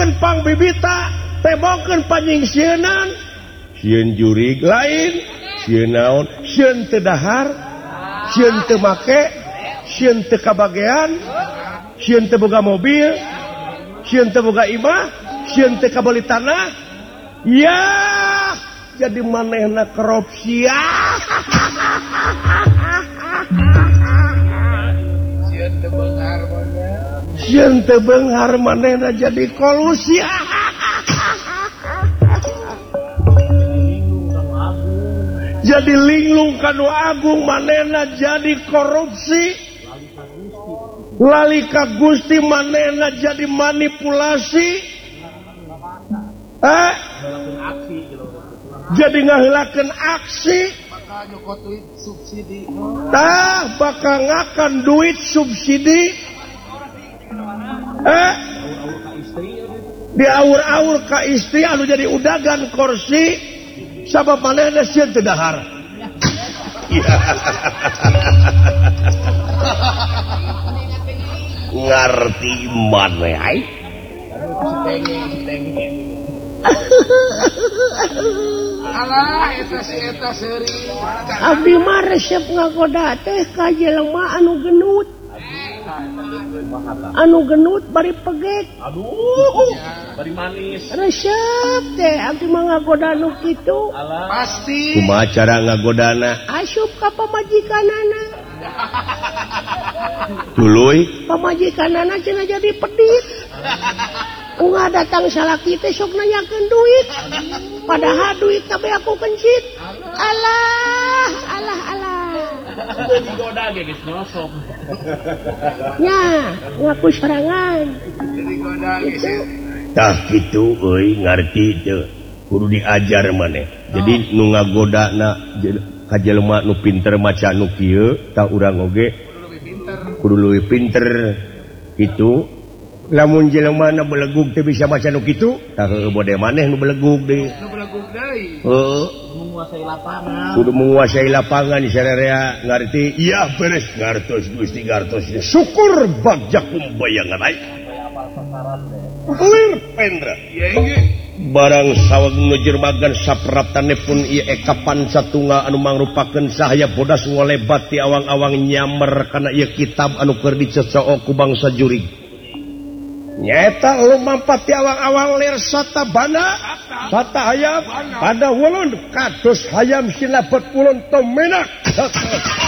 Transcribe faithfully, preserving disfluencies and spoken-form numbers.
tebokeun pangbibita tebokeun panyingsieunnan sieun jurig lain sieun naon sieun teu dahar sieun teu make sieun teu kabagean sieun teu boga mobil sieun teu boga imah sieun teu kabeli tanah ya jadi manehna korupsi sieun teu beunghar sieun teu beunghar manehna jadi kolusi jadi linglung kanu agung manehna jadi korupsi lali ka Gusti manehna jadi manipulasi eh jadi ngaheulakeun aksi tah bakal ngakan duit subsidi eh diaur-aur ka istri anu jadi udagan kursi sabab manehna sieun teu dahar ngarti maneh ai alah eta si eta seuring abdi mah resep ngagoda teh ka jelema anu genut anu genut bari pegek aduh bari manis resep teh abdi mah ngagoda anu kitu pasti kumaha cara ngagodana asup ka pamajikanana tuluy pamajikanana cenah jadi pedit Unga datang salaki teh sok nanyakeun duit. Padahal duit tapi aku kencit. Alah, alah, alah. Digoda ge geus nyosok. Nya, ngaku serangan. Digoda geus. Tah kitu euy ngarti teu. Kudu diajar maneh. Jadi nu ngagodana ka jelema nu pinter maca nu kieu, tah urang oge kudu leuwih pinter. Kitu lamun jelema na belegug teh bisa maca nu kitu, tah heueuh bode maneh nu belegug deui. Nu belegug deui. Heueuh. Menguasai lapangan. Kudu menguasai lapangan di sararea ngarti. Iya beres ngartos Gusti ngartos. Syukur bagjak kumbayangan ai. Lir pendra. Iya inge. Barang saweg nujermagan sapratanipun ieu ekapan satunggal anu mangrupakeun sahaya bodas ngolebat ti awang-awang nyamer kana ieu kitab anu keur dicecoo ku bangsa jurig. Nyata lumampah ti awang-awang lir sata bana sata hayam pada wulun kados hayam sinabat ulun tomenak.